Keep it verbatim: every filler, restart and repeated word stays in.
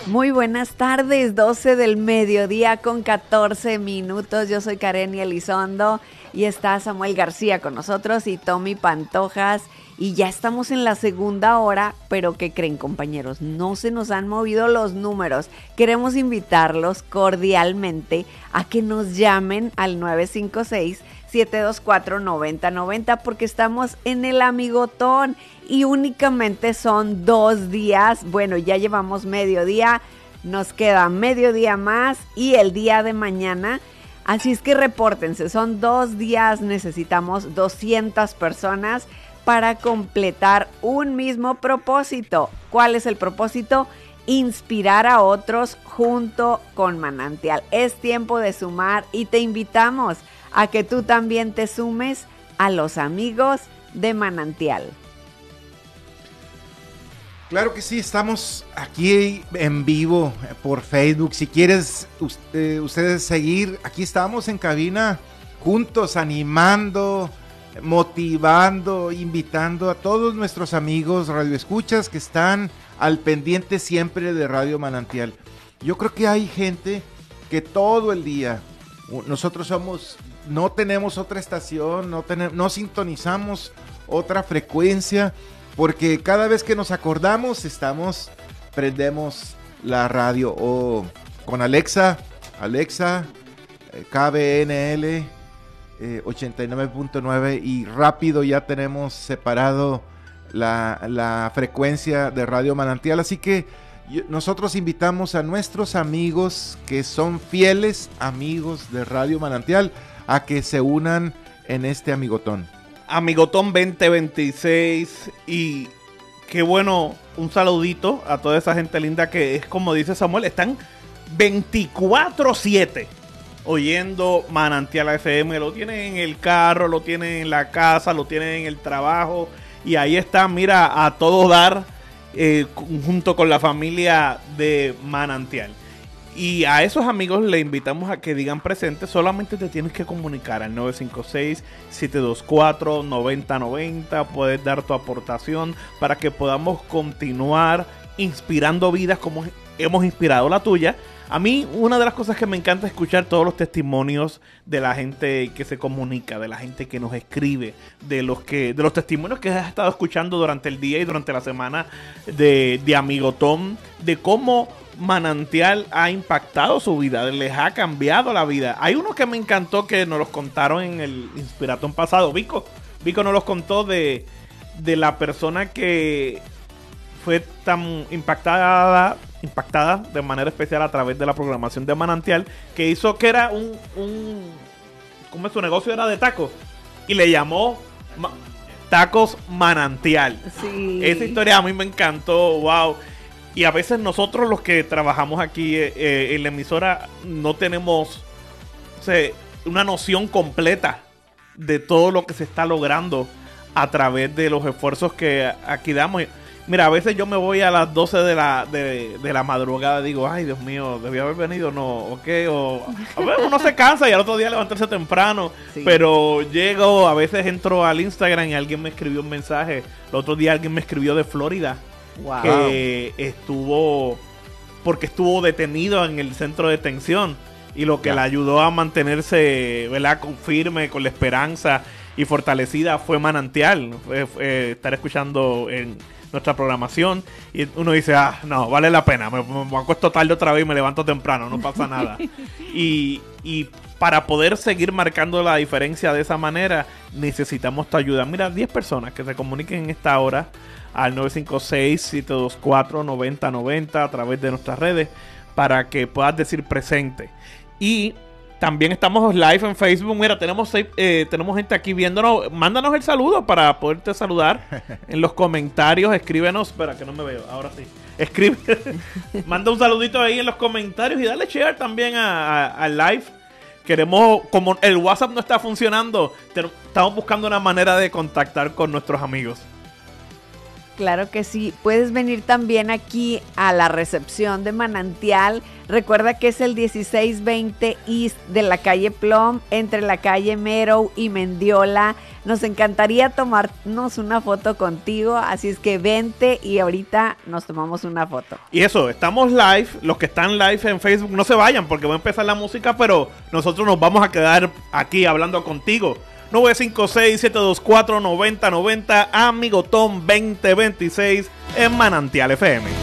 Muy buenas tardes, doce del mediodía con catorce minutos. Yo soy Karenia Elizondo y está Samuel García con nosotros y Tommy Pantojas. Y ya estamos en la segunda hora, pero ¿qué creen, compañeros? No se nos han movido los números. Queremos invitarlos cordialmente a que nos llamen al nueve cinco seis, siete dos cuatro, nueve cero nueve cero porque estamos en el Amigotón y únicamente son dos días. Bueno, ya llevamos mediodía, nos queda mediodía más y el día de mañana. Así es que repórtense, son dos días, necesitamos doscientas personas para completar un mismo propósito. ¿Cuál es el propósito? Inspirar a otros junto con Manantial. Es tiempo de sumar y te invitamos a que tú también te sumes a los amigos de Manantial. Claro que sí, estamos aquí en vivo por Facebook. Si quieres usted, ustedes seguir, aquí estamos en cabina juntos, animando, motivando, invitando a todos nuestros amigos radioescuchas que están al pendiente siempre de Radio Manantial. Yo creo que hay gente que todo el día, nosotros somos, no tenemos otra estación, no, tenemos, no sintonizamos otra frecuencia, porque cada vez que nos acordamos, estamos, prendemos la radio o con Alexa, Alexa, K B N L eh, ochenta y nueve punto nueve y rápido ya tenemos separado la, la frecuencia de Radio Manantial. Así que yo, nosotros invitamos a nuestros amigos que son fieles amigos de Radio Manantial a que se unan en este amigotón. Amigotón veinte veintiséis y qué bueno, un saludito a toda esa gente linda que es como dice Samuel, están veinticuatro siete oyendo Manantial F M, lo tienen en el carro, lo tienen en la casa, lo tienen en el trabajo y ahí están, mira, a todo dar eh, junto con la familia de Manantial. Y a esos amigos le invitamos a que digan presente. Solamente te tienes que comunicar al nueve cinco seis, siete dos cuatro, nueve cero nueve cero. Puedes dar tu aportación para que podamos continuar inspirando vidas como hemos inspirado la tuya. A mí una de las cosas que me encanta es escuchar todos los testimonios de la gente que se comunica, de la gente que nos escribe, de los que, de los testimonios que has estado escuchando durante el día y durante la semana de, de Amigotón, de cómo Manantial ha impactado su vida, les ha cambiado la vida. Hay uno que me encantó que nos los contaron en el Inspiratón pasado. Vico, Vico nos los contó de, de la persona que fue tan impactada, impactada de manera especial a través de la programación de Manantial, que hizo que era un, un ¿cómo es? Su negocio era de tacos y le llamó ma, Tacos Manantial. Sí. Esa historia a mí me encantó, wow. Y a veces nosotros los que trabajamos aquí eh, en la emisora no tenemos, o sea, una noción completa de todo lo que se está logrando a través de los esfuerzos que aquí damos. Mira, a veces yo me voy a las doce de la, de, de la madrugada, digo, ay, Dios mío, debí haber venido, no, o qué, o a ver, uno se cansa y al otro día levantarse temprano, sí. Pero llego, a veces entro al Instagram y alguien me escribió un mensaje, el otro día alguien me escribió de Florida, wow, que estuvo, porque estuvo detenido en el centro de detención y lo que yeah. le ayudó a mantenerse, ¿verdad?, con firme, con la esperanza y fortalecida fue Manantial, fue, fue estar escuchando en nuestra programación y uno dice, ah, no, vale la pena, me, me, me acuesto tarde otra vez y me levanto temprano, no pasa nada. y, y para poder seguir marcando la diferencia de esa manera, necesitamos tu ayuda. Mira, diez personas que se comuniquen en esta hora al nueve cinco seis, siete dos cuatro, nueve cero nueve cero a través de nuestras redes para que puedas decir presente. Y también estamos live en Facebook. Mira, tenemos eh, tenemos gente aquí viéndonos. Mándanos el saludo para poderte saludar en los comentarios. Escríbenos. Espera, que no me veo. Ahora sí. Escribe. Manda un saludito ahí en los comentarios y dale share también al live. Queremos, como el WhatsApp no está funcionando, te, estamos buscando una manera de contactar con nuestros amigos. Claro que sí. Puedes venir también aquí a la recepción de Manantial. Recuerda que es el dieciséis veinte East de la calle Plum, entre la calle Meadow y Mendiola. Nos encantaría tomarnos una foto contigo, así es que vente y ahorita nos tomamos una foto. Y eso, estamos live. Los que están live en Facebook no se vayan porque va a empezar la música, pero nosotros nos vamos a quedar aquí hablando contigo. nueve cinco seis, siete dos cuatro, nueve cero nueve cero, Amigo Tom veinte veintiséis en Manantial F M.